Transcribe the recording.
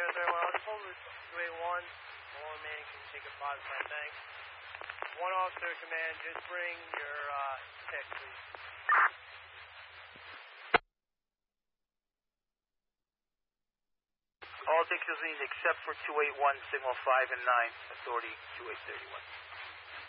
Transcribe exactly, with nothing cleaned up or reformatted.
zero three one, I'll hold it two eight one. All remaining can take a five five, thanks. One officer command, just bring your uh, tech, please. All tickets except for two eight one, signal five and nine, authority two eight three one.